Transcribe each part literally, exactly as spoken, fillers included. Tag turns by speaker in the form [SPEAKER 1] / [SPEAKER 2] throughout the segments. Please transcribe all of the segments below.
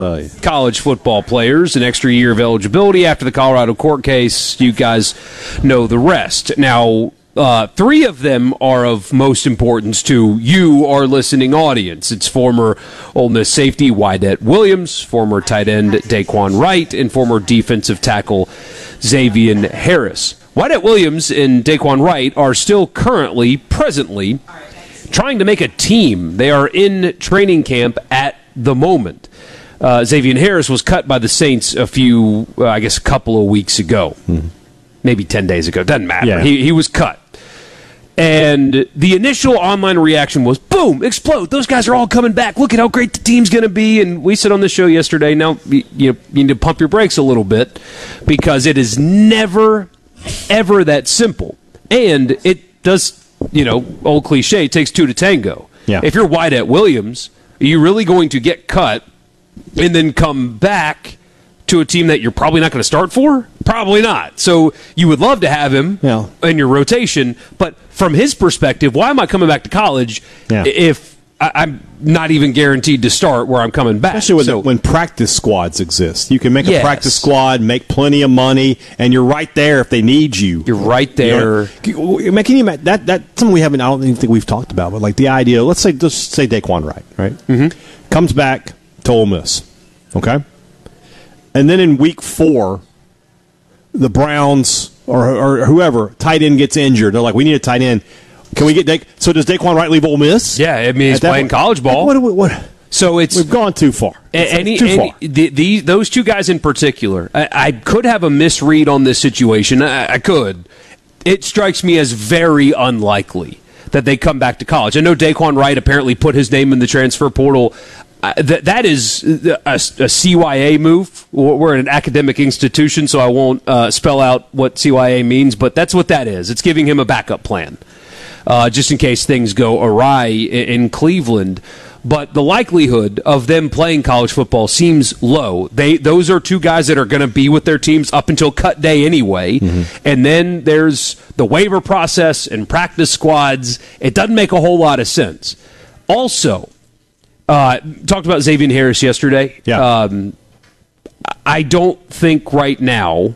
[SPEAKER 1] Oh, yeah.
[SPEAKER 2] College football players, an extra year of eligibility after the Colorado court case. You guys know the rest. Now, uh, three of them are of most importance to you, our listening audience. It's former Ole Miss safety Wydett Williams, former tight end Daquan Wright, and former defensive tackle Xavier Harris. Wydett Williams and Daquan Wright are still currently, presently, trying to make a team. They are in training camp at the moment. Uh, Xavier Harris was cut by the Saints a few, uh, I guess, a couple of weeks ago. Hmm. Maybe ten days ago. Doesn't matter.
[SPEAKER 1] Yeah.
[SPEAKER 2] He, he was cut. And the initial online reaction was, boom, explode. Those guys are all coming back. Look at how great the team's going to be. And we said on the show yesterday, now you, you need to pump your brakes a little bit because it is never, ever that simple. And it does, you know, old cliche, it takes two to tango.
[SPEAKER 1] Yeah.
[SPEAKER 2] If you're Wydett Williams, are you really going to get cut and then come back to a team that you're probably not going to start for? Probably not. So you would love to have him
[SPEAKER 1] yeah.
[SPEAKER 2] in your rotation, but from his perspective, why am I coming back to college
[SPEAKER 1] yeah.
[SPEAKER 2] if I, I'm not even guaranteed to start where I'm coming back?
[SPEAKER 1] Especially when,
[SPEAKER 2] so,
[SPEAKER 1] when practice squads exist. You can make a
[SPEAKER 2] yes.
[SPEAKER 1] practice squad, make plenty of money, and you're right there if they need you.
[SPEAKER 2] You're right there.
[SPEAKER 1] You know, can you imagine, that, that, something we haven't, I don't even think we've talked about, but like the idea, let's say, let's say Daquan Wright, right?
[SPEAKER 2] Mm-hmm.
[SPEAKER 1] Comes back to Ole Miss, okay? And then in week four, the Browns or, or whoever, tight end gets injured. They're like, we need a tight end. Can we get Da- so does Daquan Wright leave Ole Miss?
[SPEAKER 2] Yeah, I mean, he's playing
[SPEAKER 1] point,
[SPEAKER 2] college ball.
[SPEAKER 1] What, what, what,
[SPEAKER 2] so it's
[SPEAKER 1] we've gone too far. It's,
[SPEAKER 2] any,
[SPEAKER 1] it's too
[SPEAKER 2] any,
[SPEAKER 1] far.
[SPEAKER 2] The, the, those two guys in particular, I, I could have a misread on this situation. I, I could. It strikes me as very unlikely that they come back to college. I know Daquan Wright apparently put his name in the transfer portal. Uh, that that is a, a C Y A move. We're an academic institution, so I won't uh, spell out what C Y A means, but that's what that is. It's giving him a backup plan, uh, just in case things go awry in, in Cleveland. But the likelihood of them playing college football seems low. They those are two guys that are going to be with their teams up until cut day anyway. Mm-hmm. And then there's the waiver process and practice squads. It doesn't make a whole lot of sense. Also, Uh, talked about Xavier Harris yesterday.
[SPEAKER 1] Yeah.
[SPEAKER 2] Um, I don't think right now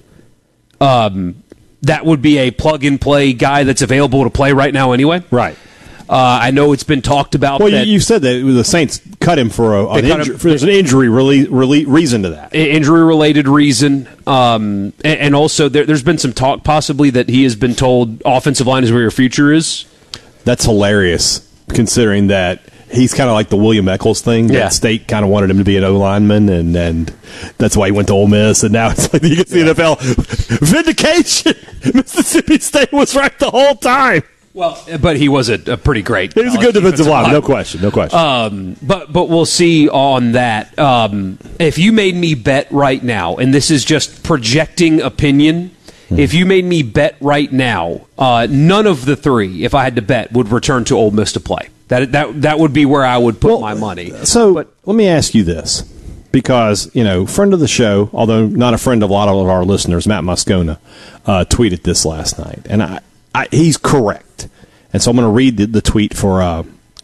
[SPEAKER 2] um, that would be a plug-and-play guy that's available to play right now anyway.
[SPEAKER 1] Right.
[SPEAKER 2] Uh, I know it's been talked about.
[SPEAKER 1] Well,
[SPEAKER 2] that
[SPEAKER 1] you said that the Saints cut him for a, an injury.
[SPEAKER 2] Him,
[SPEAKER 1] There's an injury really, really reason to that.
[SPEAKER 2] Injury-related reason. Um, and, and also there, there's been some talk possibly that he has been told offensive line is where your future is.
[SPEAKER 1] That's hilarious, considering that he's kind of like the William Eccles thing.
[SPEAKER 2] Yeah.
[SPEAKER 1] That State kind of wanted him to be an O-lineman, and, and that's why he went to Ole Miss. And now it's like you get the yeah. N F L vindication. Mississippi State was right the whole time.
[SPEAKER 2] Well, but he was a, a pretty great.
[SPEAKER 1] He was a good defensive lineman, no question, no question.
[SPEAKER 2] Um, but but we'll see on that. Um, if you made me bet right now, and this is just projecting opinion, hmm. if you made me bet right now, uh, none of the three, if I had to bet, would return to Ole Miss to play. That that that would be where I would put
[SPEAKER 1] well,
[SPEAKER 2] my money.
[SPEAKER 1] So
[SPEAKER 2] but,
[SPEAKER 1] let me ask you this, because you know, friend of the show, although not a friend of a lot of our listeners, Matt Moscona, uh, tweeted this last night, and I, I he's correct, and so I'm going to read the, the tweet for uh,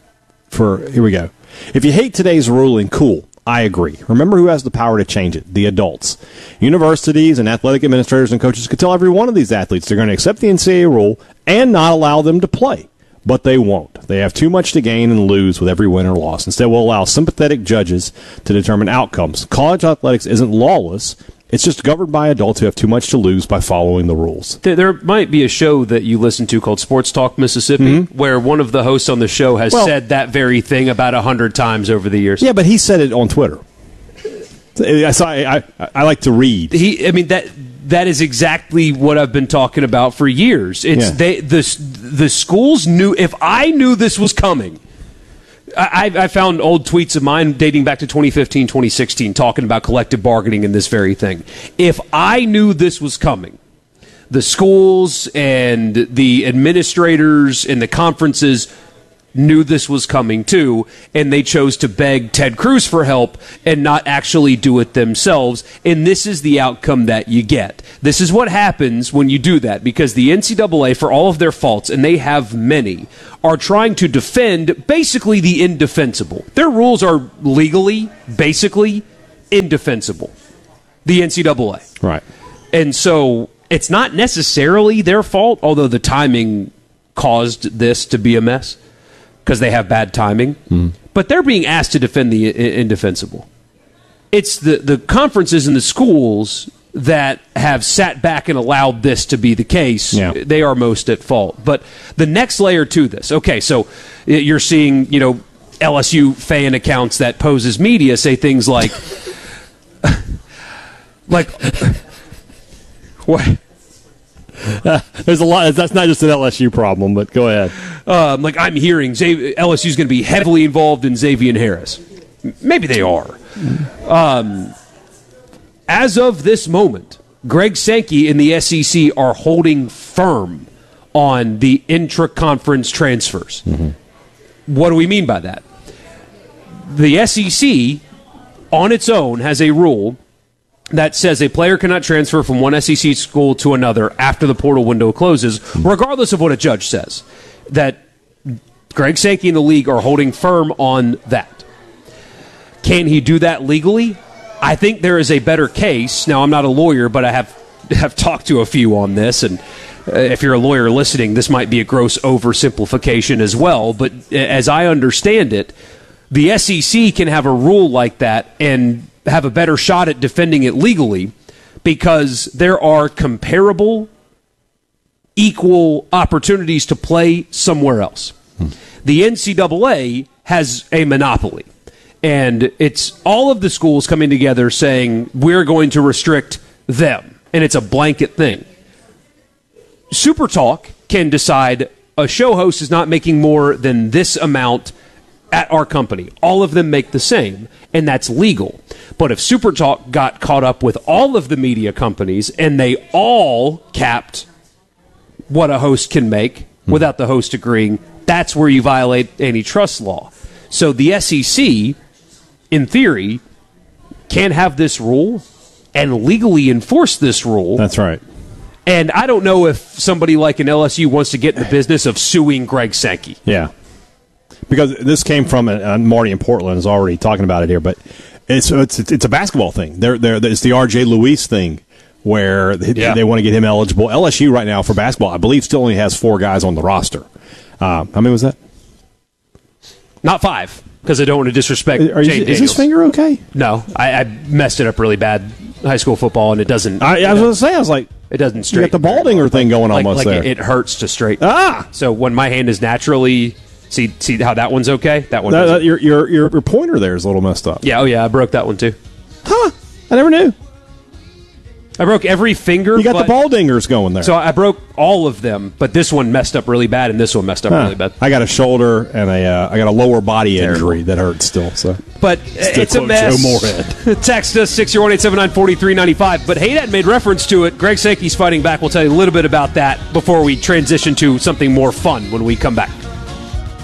[SPEAKER 1] for here we go. If you hate today's ruling, cool. I agree. Remember who has the power to change it? The adults. Universities and athletic administrators and coaches could tell every one of these athletes they're going to accept the N C double A rule and not allow them to play. But they won't. They have too much to gain and lose with every win or loss. Instead, we'll allow sympathetic judges to determine outcomes. College athletics isn't lawless. It's just governed by adults who have too much to lose by following the rules.
[SPEAKER 2] There, there might be a show that you listen to called Sports Talk Mississippi, mm-hmm. where one of the hosts on the show has well, said that very thing about a hundred times over the years.
[SPEAKER 1] Yeah, but he said it on Twitter. I, I, I, I like to read.
[SPEAKER 2] He, I mean that. That is exactly what I've been talking about for years. It's
[SPEAKER 1] yeah.
[SPEAKER 2] they the the schools knew. If I knew this was coming, I, I found old tweets of mine dating back to twenty fifteen, twenty sixteen, talking about collective bargaining and this very thing. If I knew this was coming, the schools and the administrators and the conferences knew this was coming too, and they chose to beg Ted Cruz for help and not actually do it themselves. And this is the outcome that you get. This is what happens when you do that, because the N C double A, for all of their faults, and they have many, are trying to defend basically the indefensible. Their rules are legally, basically, indefensible. The N C double A.
[SPEAKER 1] Right.
[SPEAKER 2] And so it's not necessarily their fault, although the timing caused this to be a mess because they have bad timing. Mm. But they're being asked to defend the indefensible. It's the, the conferences and the schools that have sat back and allowed this to be the case.
[SPEAKER 1] Yeah.
[SPEAKER 2] They are most at fault. But the next layer to this, okay, so you're seeing, you know, L S U fan accounts that poses media say things like, like, what?
[SPEAKER 1] Uh, there's a lot. That's not just an L S U problem, but go ahead.
[SPEAKER 2] Um, like I'm hearing Xav- L S U is going to be heavily involved in Xavier Harris. Maybe they are. Um, as of this moment, Greg Sankey and the S E C are holding firm on the intra-conference transfers. Mm-hmm. What do we mean by that? The S E C, on its own, has a rule that says a player cannot transfer from one S E C school to another after the portal window closes, regardless of what a judge says. That Greg Sankey and the league are holding firm on that. Can he do that legally? I think there is a better case. Now, I'm not a lawyer, but I have have talked to a few on this, and uh, if you're a lawyer listening, this might be a gross oversimplification as well. But as I understand it, the S E C can have a rule like that and have a better shot at defending it legally because there are comparable, equal opportunities to play somewhere else. Hmm. The N C double A has a monopoly, and it's all of the schools coming together saying, we're going to restrict them, and it's a blanket thing. Super Talk can decide a show host is not making more than this amount at our company. All of them make the same, and that's legal. But if Super Talk got caught up with all of the media companies and they all capped what a host can make without the host agreeing, that's where you violate antitrust law. So the S E C, in theory, can have this rule and legally enforce this rule.
[SPEAKER 1] That's right.
[SPEAKER 2] And I don't know if somebody like an L S U wants to get in the business of suing Greg Sankey.
[SPEAKER 1] Yeah. Because this came from, and Marty in Portland is already talking about it here, but it's it's it's a basketball thing. They're, they're, it's the R J Luis thing where they, yeah. they want to get him eligible. L S U right now for basketball, I believe, still only has four guys on the roster. Uh, how many was that?
[SPEAKER 2] Not five, because I don't want to disrespect
[SPEAKER 1] Are
[SPEAKER 2] Jane
[SPEAKER 1] you,
[SPEAKER 2] Daniels.
[SPEAKER 1] Is his finger okay?
[SPEAKER 2] No, I, I messed it up really bad. High school football, and it doesn't.
[SPEAKER 1] I, I was going to say, I was like,
[SPEAKER 2] it doesn't straighten.
[SPEAKER 1] You got the Baldinger thing going
[SPEAKER 2] like,
[SPEAKER 1] almost
[SPEAKER 2] like
[SPEAKER 1] there.
[SPEAKER 2] It, it hurts to straighten.
[SPEAKER 1] Ah!
[SPEAKER 2] So when my hand is naturally. See, see how that one's okay? That one.
[SPEAKER 1] That, that, your, your your your pointer there is a little messed up.
[SPEAKER 2] Yeah. Oh yeah. I broke that one too.
[SPEAKER 1] Huh? I never knew.
[SPEAKER 2] I broke every finger.
[SPEAKER 1] You got the Baldingers going there.
[SPEAKER 2] So I broke all of them, but this one messed up really bad, and this one messed up huh. really bad.
[SPEAKER 1] I got a shoulder and a uh, I got a lower body Terrible. injury that hurts still. So,
[SPEAKER 2] but it's a mess. Text us six zero one eight seven nine four three nine five. But Haydad made reference to it. Greg Sankey's fighting back. We'll tell you a little bit about that before we transition to something more fun when we come back.